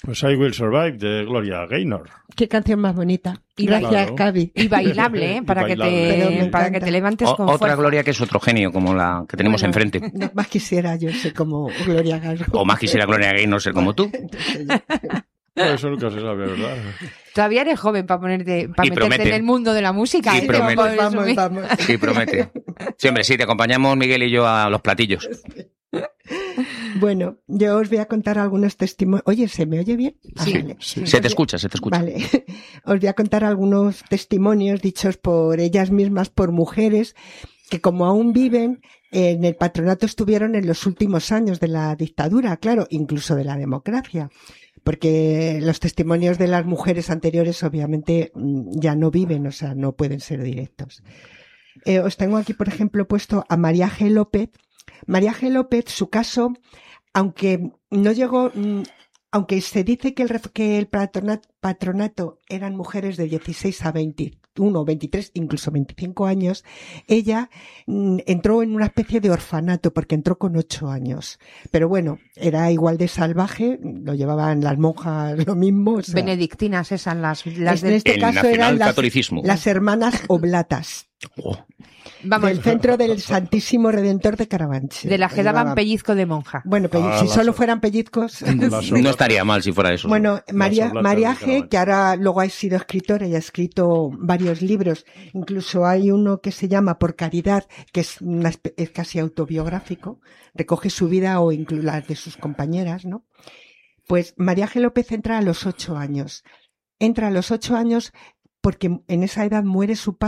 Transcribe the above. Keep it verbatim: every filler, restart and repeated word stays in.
Pues I Will Survive, de Gloria Gaynor. Qué canción más bonita. Y Gracias, claro. Cavi. Y bailable, ¿eh? Para, Y que bailable. te, para que te levantes O- con otra fuerza. Gloria que es otro genio, como la que tenemos Bueno, enfrente. No, más quisiera yo ser como Gloria Gaynor. O más quisiera Gloria Gaynor ser como tú. No, eso nunca se sabe, ¿verdad? Todavía eres joven para ponerte, para Y meterte promete. en el mundo de la música. Y ¿eh? promete. Por eso Vamos, me- vamos. Sí, promete. Sí, hombre, sí, te acompañamos Miguel y yo a los platillos. Bueno, yo os voy a contar algunos testimonios. Oye, ¿se me oye bien? Ah, Sí, vale. sí. Se te escucha, se te escucha. Vale. Os voy a contar algunos testimonios dichos por ellas mismas, por mujeres que como aún viven en el patronato estuvieron en los últimos años de la dictadura, claro, incluso de la democracia. Porque los testimonios de las mujeres anteriores obviamente mm, ya no viven, o sea, no pueden ser directos. Eh, os tengo aquí, por ejemplo, puesto a María G. López. María G. López, su caso, aunque no llegó, mm, aunque se dice que el, ref- que el patronato, patronato eran mujeres de dieciséis a veintiuno, veintitrés, incluso veinticinco años, ella mm, entró en una especie de orfanato porque entró con ocho años. Pero bueno, era igual de salvaje, lo llevaban las monjas lo mismo. O sea, Benedictinas esas, las, las en del- este El caso eran nacional las, catolicismo. las hermanas oblatas. Oh, Vamos, del Centro del Santísimo Redentor de Carabanchel. de las que Llevaban- daban pellizco de monja. Bueno, pero Ah, si las- solo fueran pellizcos. Las no oblatas. estaría mal si fuera eso. Bueno, María, oblatas María de G., Carabanchel. que ahora luego ha sido escritora y ha escrito varios libros. Incluso hay uno que se llama Por Caridad, que es, una espe- es casi autobiográfico. Recoge su vida o incluso las de sus compañeras, ¿no? Pues María G. López entra a los ocho años. Entra a los ocho años porque en esa edad muere su padre.